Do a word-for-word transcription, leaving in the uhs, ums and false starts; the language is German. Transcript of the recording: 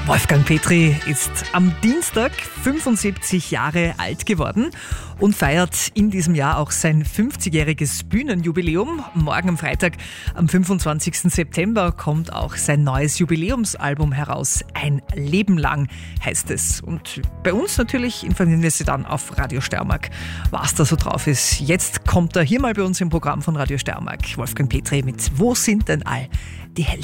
Wolfgang Petri ist am Dienstag fünfundsiebzig Jahre alt geworden und feiert in diesem Jahr auch sein fünfzigjähriges Bühnenjubiläum. Morgen am Freitag, am fünfundzwanzigsten September, kommt auch sein neues Jubiläumsalbum heraus. Ein Leben lang heißt es. Und bei uns natürlich informieren wir Sie dann auf Radio Steiermark, was da so drauf ist. Jetzt kommt er hier mal bei uns im Programm von Radio Steiermark. Wolfgang Petri mit Wo sind denn all die Helden?